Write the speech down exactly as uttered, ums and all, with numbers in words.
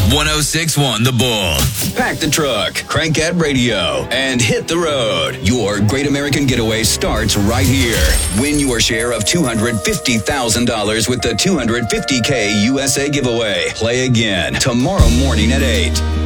one oh six point one The Bull. Pack the truck, crank that radio, and hit the road. Your Great American Getaway starts right here. Win your share of two hundred fifty thousand dollars with the two hundred fifty K U S A giveaway. Play again tomorrow morning at eight.